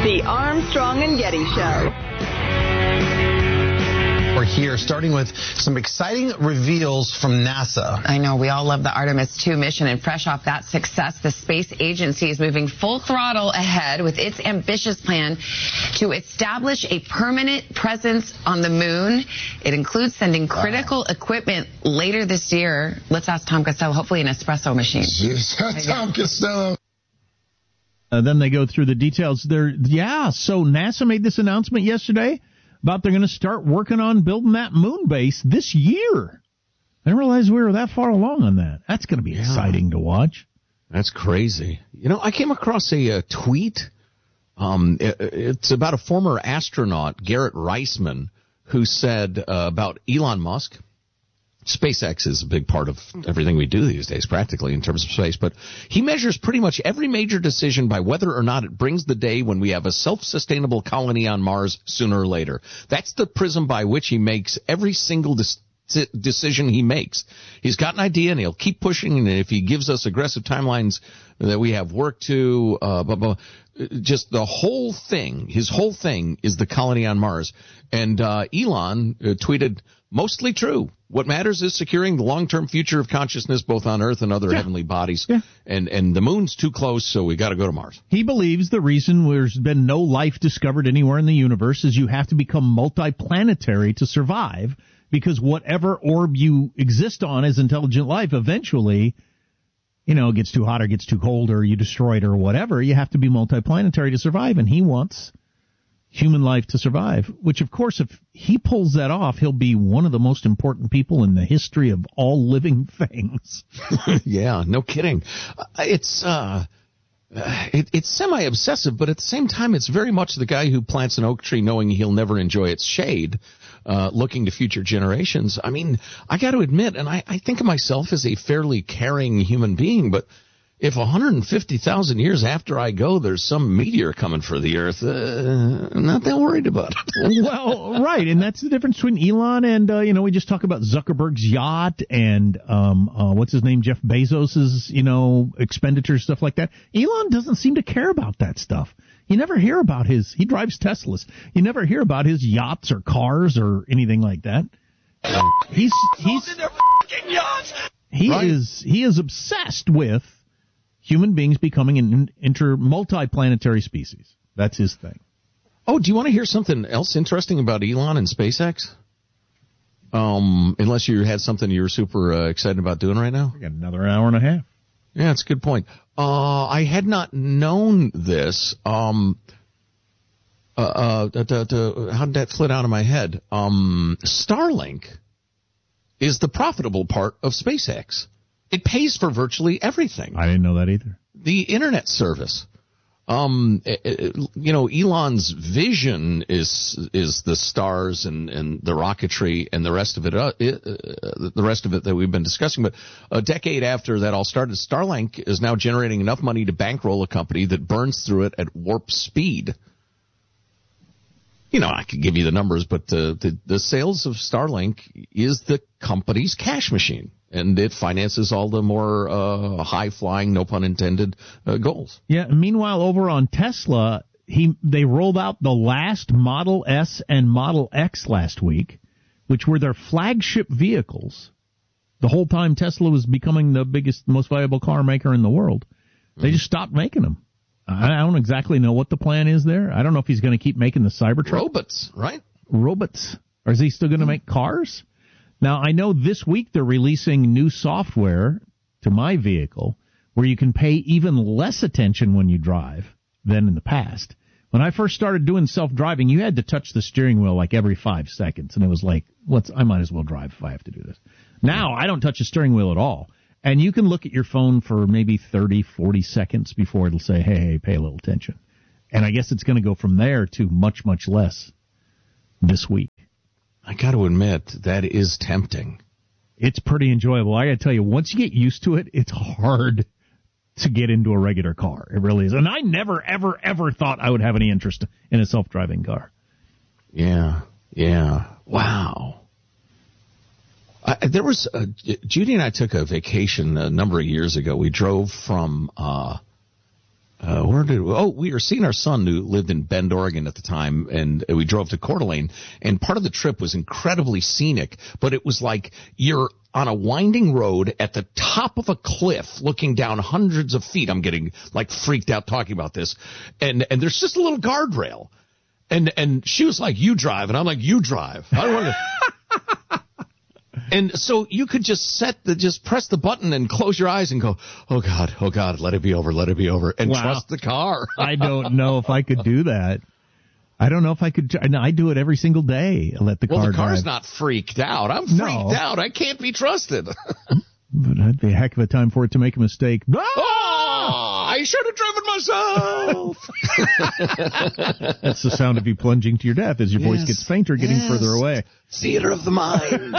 The Armstrong and Getty Show. We're here starting with some exciting reveals from NASA. I know, we all love the Artemis 2 mission, and fresh off that success, the space agency is moving full throttle ahead with its ambitious plan to establish a permanent presence on the moon. It includes sending critical equipment later this year. Let's ask Tom Costello, hopefully an espresso machine. Tom Costello. Then they go through the details there. Yeah, so NASA made this announcement yesterday about they're going to start working on building that moon base this year. I didn't realize we were that far along on that. That's going to be exciting to watch. That's crazy. You know, I came across a tweet. It's about a former astronaut, Garrett Reisman, who said about Elon Musk. SpaceX is a big part of everything we do these days, practically, in terms of space. But he measures pretty much every major decision by whether or not it brings the day when we have a self-sustainable colony on Mars sooner or later. That's the prism by which he makes every single decision he makes. He's got an idea, and he'll keep pushing, and if he gives us aggressive timelines that we have work to, just the whole thing, his whole thing is the colony on Mars. And Elon tweeted, mostly true. What matters is securing the long-term future of consciousness both on Earth and other heavenly bodies. Yeah. And the moon's too close, so we got to go to Mars. He believes the reason there's been no life discovered anywhere in the universe is you have to become multiplanetary to survive, because whatever orb you exist on as intelligent life, eventually, you know, it gets too hot or gets too cold or you destroy it or whatever. You have to be multiplanetary to survive, and he wants human life to survive, which, of course, if he pulls that off, he'll be one of the most important people in the history of all living things. Yeah, no kidding. It's semi-obsessive, but at the same time, it's very much the guy who plants an oak tree knowing he'll never enjoy its shade, looking to future generations. I mean, I got to admit, and I think of myself as a fairly caring human being, but if 150,000 years after I go, there's some meteor coming for the Earth, I'm not that worried about it. Well, right, and that's the difference between Elon and, we just talk about Zuckerberg's yacht and, what's his name, Jeff Bezos's, expenditures, stuff like that. Elon doesn't seem to care about that stuff. You never hear about he drives Teslas. You never hear about his yachts or cars or anything like that. He's in their fucking yachts. He is obsessed with human beings becoming an multiplanetary species. That's his thing. Oh, do you want to hear something else interesting about Elon and SpaceX? Unless you had something you were super excited about doing right now? We got another hour and a half. Yeah, that's a good point. I had not known this. How did that flit out of my head? Starlink is the profitable part of SpaceX. It pays for virtually everything. I didn't know that either. The internet service. Elon's vision is the stars and the rocketry and the rest of it that we've been discussing. But a decade after that all started, Starlink is now generating enough money to bankroll a company that burns through it at warp speed. I could give you the numbers, but the sales of Starlink is the company's cash machine. And it finances all the more high-flying, no pun intended, goals. Yeah. Meanwhile, over on Tesla, they rolled out the last Model S and Model X last week, which were their flagship vehicles. The whole time Tesla was becoming the biggest, most valuable car maker in the world. They just stopped making them. I don't exactly know what the plan is there. I don't know if he's going to keep making the Cybertruck. Robots, right? Robots. Or is he still going to make cars? Now, I know this week they're releasing new software to my vehicle where you can pay even less attention when you drive than in the past. When I first started doing self-driving, you had to touch the steering wheel like every 5 seconds, and it was like, I might as well drive if I have to do this. Now, I don't touch the steering wheel at all. And you can look at your phone for maybe 30, 40 seconds before it'll say, hey, pay a little attention. And I guess it's going to go from there to much, much less this week. I got to admit, that is tempting. It's pretty enjoyable. I got to tell you, once you get used to it, it's hard to get into a regular car. It really is. And I never, ever, ever thought I would have any interest in a self-driving car. Yeah. Wow. Judy and I took a vacation a number of years ago. We drove from we were seeing our son who lived in Bend, Oregon at the time, and we drove to Coeur d'Alene, and part of the trip was incredibly scenic, but it was like you're on a winding road at the top of a cliff looking down hundreds of feet. I'm getting like freaked out talking about this. And there's just a little guardrail. And she was like, you drive. And I'm like, you drive. I don't want to. And so you could just press the button and close your eyes and go, oh God, let it be over, and trust the car. I don't know if I could do that. I don't know if I could. I do it every single day. I let the car drive. Well, the car's not freaked out. I'm freaked out. I can't be trusted. But that'd be a heck of a time for it to make a mistake. Oh, I should have driven myself. That's the sound of you plunging to your death as your voice gets fainter, getting further away. Theater of the mind.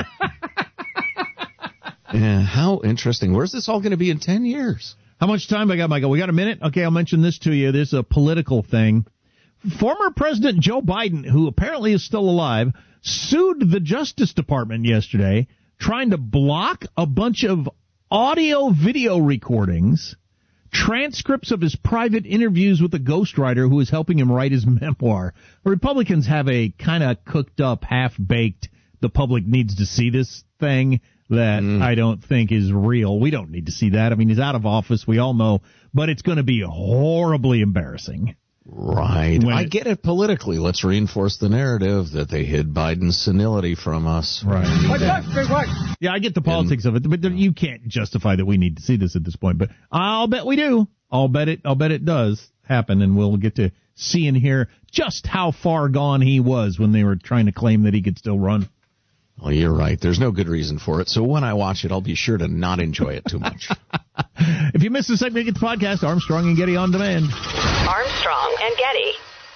Yeah, how interesting. Where's this all going to be in 10 years? How much time I got, Michael? We got a minute? Okay, I'll mention this to you. There's a political thing. Former President Joe Biden, who apparently is still alive, sued the Justice Department yesterday, trying to block a bunch of audio-video recordings, transcripts of his private interviews with a ghostwriter who is helping him write his memoir. The Republicans have a kind of cooked-up, half-baked, the public needs to see this thing that I don't think is real. We don't need to see that. I mean, he's out of office, we all know, but it's going to be horribly embarrassing. Right. I get it politically. Let's reinforce the narrative that they hid Biden's senility from us. Right. Yeah, I get the politics of it, but you can't justify that we need to see this at this point. But I'll bet we do. I'll bet it does happen, and we'll get to see and hear just how far gone he was when they were trying to claim that he could still run. Well, you're right. There's no good reason for it. So when I watch it, I'll be sure to not enjoy it too much. If you missed the segment, get the podcast, Armstrong and Getty On Demand. Armstrong and Getty.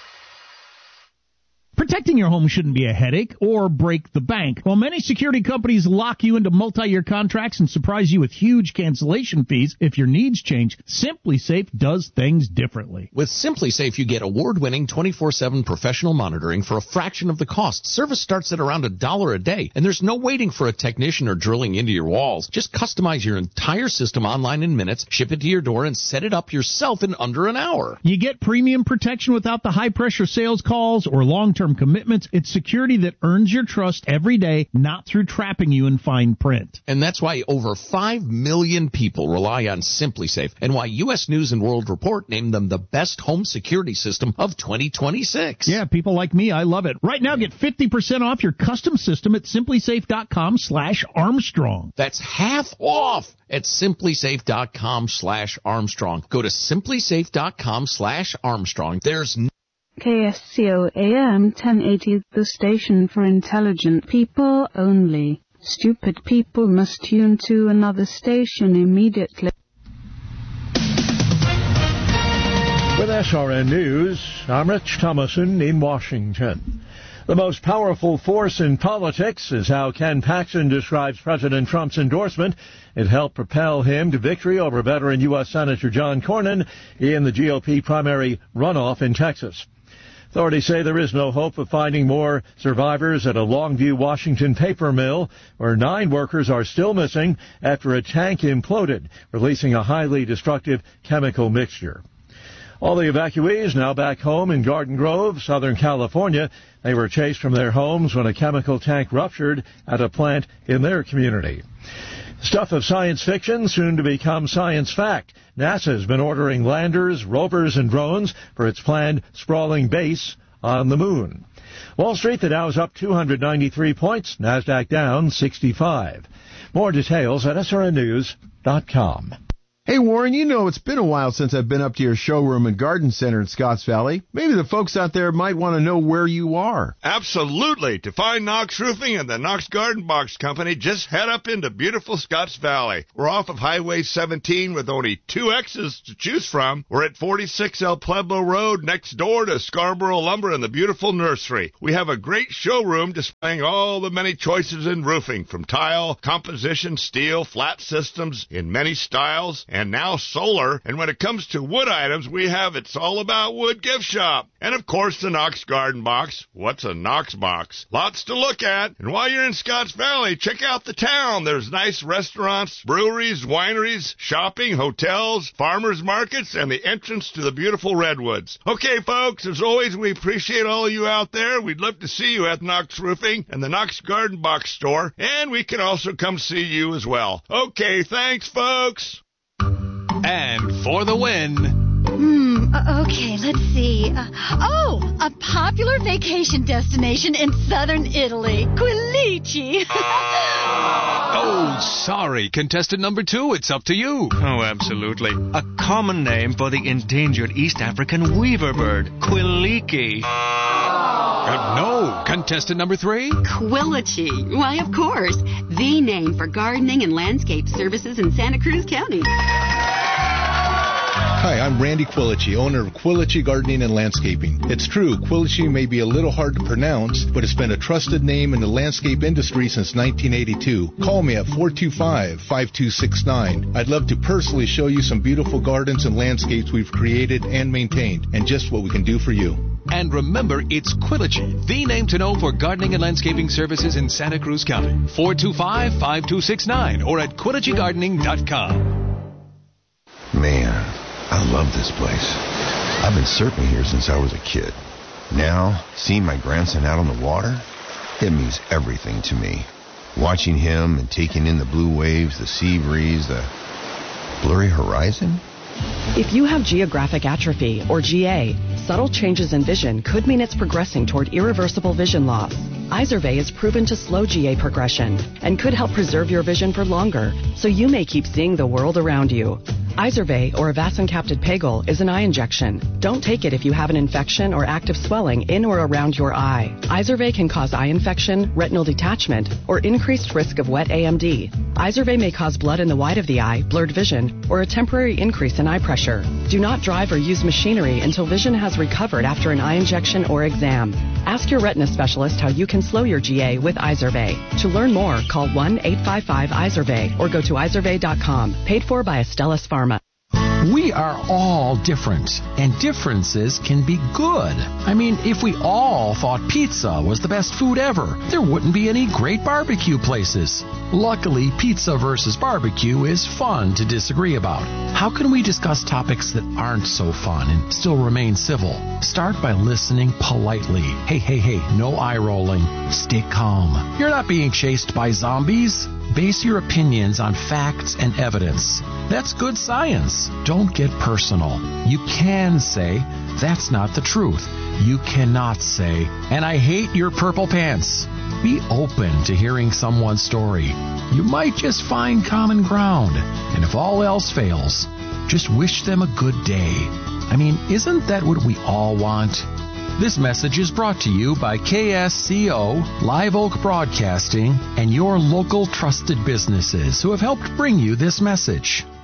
Protecting your home shouldn't be a headache or break the bank. While many security companies lock you into multi-year contracts and surprise you with huge cancellation fees if your needs change, SimpliSafe does things differently. With SimpliSafe, you get award-winning 24/7 professional monitoring for a fraction of the cost. Service starts at around $1 a day, and there's no waiting for a technician or drilling into your walls. Just customize your entire system online in minutes, ship it to your door, and set it up yourself in under an hour. You get premium protection without the high-pressure sales calls or long-term commitments. It's security that earns your trust every day, not through trapping you in fine print. And that's why over 5 million people rely on SimpliSafe, and why U.S. News and World Report named them the best home security system of 2026. Yeah, people like me, I love it. Right now, get 50% off your custom system at SimpliSafe.com/Armstrong. That's half off at SimpliSafe.com/Armstrong. Go to SimpliSafe.com/Armstrong. There's KSCO AM 1080, the station for intelligent people only. Stupid people must tune to another station immediately. With SRN News, I'm Rich Thomason in Washington. The most powerful force in politics is how Ken Paxton describes President Trump's endorsement. It helped propel him to victory over veteran U.S. Senator John Cornyn in the GOP primary runoff in Texas. Authorities say there is no hope of finding more survivors at a Longview, Washington paper mill, where 9 workers are still missing after a tank imploded, releasing a highly destructive chemical mixture. All the evacuees now back home in Garden Grove, Southern California. They were chased from their homes when a chemical tank ruptured at a plant in their community. Stuff of science fiction soon to become science fact. NASA has been ordering landers, rovers, and drones for its planned sprawling base on the moon. Wall Street, the Dow's up 293 points, NASDAQ down 65. More details at srnnews.com. Hey, Warren, you know it's been a while since I've been up to your showroom and garden center in Scotts Valley. Maybe the folks out there might want to know where you are. Absolutely. To find Knox Roofing and the Knox Garden Box Company, just head up into beautiful Scotts Valley. We're off of Highway 17 with only 2 exits to choose from. We're at 46 El Pueblo Road, next door to Scarborough Lumber and the beautiful nursery. We have a great showroom displaying all the many choices in roofing, from tile, composition, steel, flat systems in many styles, and and now solar. And when it comes to wood items, we have It's All About Wood gift shop. And of course, the Knox Garden Box. What's a Knox box? Lots to look at. And while you're in Scotts Valley, check out the town. There's nice restaurants, breweries, wineries, shopping, hotels, farmers markets, and the entrance to the beautiful redwoods. Okay, folks, as always, we appreciate all of you out there. We'd love to see you at Knox Roofing and the Knox Garden Box store, and we can also come see you as well. Okay, thanks, folks. And for the win... Okay, let's see. A popular vacation destination in southern Italy, Quilici. Oh, sorry, contestant number 2, it's up to you. Oh, absolutely. A common name for the endangered East African weaver bird, Quiliki. No, contestant number 3. Quilici. Why, of course. The name for gardening and landscape services in Santa Cruz County. Hi, I'm Randy Quilici, owner of Quilici Gardening and Landscaping. It's true, Quilici may be a little hard to pronounce, but it's been a trusted name in the landscape industry since 1982. Call me at 425-5269. I'd love to personally show you some beautiful gardens and landscapes we've created and maintained, and just what we can do for you. And remember, it's Quilici, the name to know for gardening and landscaping services in Santa Cruz County. 425-5269 or at QuiliciGardening.com. Man, I love this place. I've been surfing here since I was a kid. Now, seeing my grandson out on the water, it means everything to me. Watching him and taking in the blue waves, the sea breeze, the blurry horizon. If you have geographic atrophy, or GA, subtle changes in vision could mean it's progressing toward irreversible vision loss. Izervay is proven to slow GA progression and could help preserve your vision for longer, so you may keep seeing the world around you. Izervay, or avacincaptad pegol, is an eye injection. Don't take it if you have an infection or active swelling in or around your eye. Izervay can cause eye infection, retinal detachment, or increased risk of wet AMD. Izervay may cause blood in the white of the eye, blurred vision, or a temporary increase in eye pressure. Do not drive or use machinery until vision has recovered after an eye injection or exam. Ask your retina specialist how you can slow your GA with Izervay. To learn more, call 1-855-IZERVAY or go to izervay.com. Paid for by Astellas Pharma. We are all different, and differences can be good. I mean, if we all thought pizza was the best food ever, there wouldn't be any great barbecue places. Luckily, pizza versus barbecue is fun to disagree about. How can we discuss topics that aren't so fun and still remain civil? Start by listening politely. Hey, no eye rolling. Stay calm. You're not being chased by zombies. Base your opinions on facts and evidence. That's good science. Don't get personal. You can say, that's not the truth. You cannot say, and I hate your purple pants. Be open to hearing someone's story. You might just find common ground. And if all else fails, just wish them a good day. I mean, isn't that what we all want? This message is brought to you by KSCO, Live Oak Broadcasting, and your local trusted businesses who have helped bring you this message.